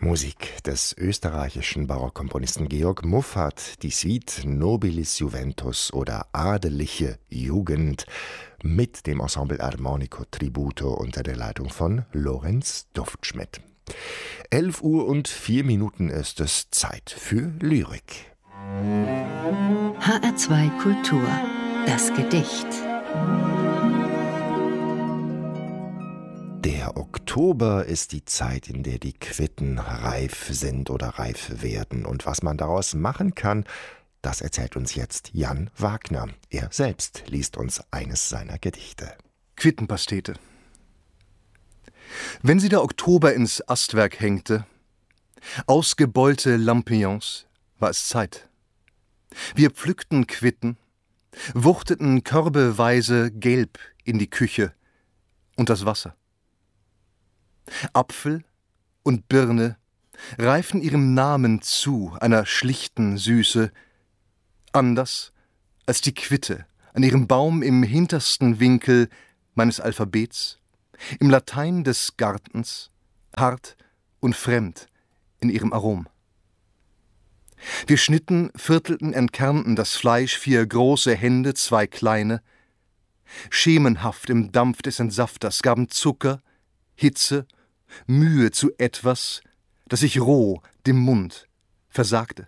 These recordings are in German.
Musik des österreichischen Barockkomponisten Georg Muffat, die Suite Nobilis Juventus oder Adeliche Jugend mit dem Ensemble Armonico Tributo unter der Leitung von Lorenz Duftschmidt. 11:04 ist es Zeit für Lyrik. HR2 Kultur, das Gedicht. Der Oktober ist die Zeit, in der die Quitten reif sind oder reif werden. Und was man daraus machen kann, das erzählt uns jetzt Jan Wagner. Er selbst liest uns eines seiner Gedichte. Quittenpastete. Wenn sie der Oktober ins Astwerk hängte, ausgebeulte Lampions, war es Zeit. Wir pflückten Quitten, wuchteten körbeweise gelb in die Küche und das Wasser. Apfel und Birne reifen ihrem Namen zu, einer schlichten Süße, anders als die Quitte an ihrem Baum im hintersten Winkel meines Alphabets, im Latein des Gartens, hart und fremd in ihrem Arom. Wir schnitten, viertelten, entkernten das Fleisch, 4 große Hände, 2 kleine, schemenhaft im Dampf des Entsafters, gaben Zucker, Hitze, Mühe zu etwas, das sich roh dem Mund versagte.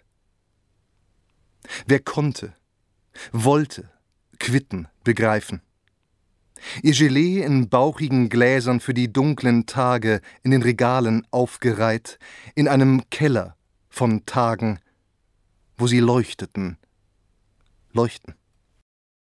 Wer konnte, wollte Quitten begreifen. Ihr Gelee in bauchigen Gläsern für die dunklen Tage in den Regalen aufgereiht, in einem Keller von Tagen, wo sie leuchteten, leuchten.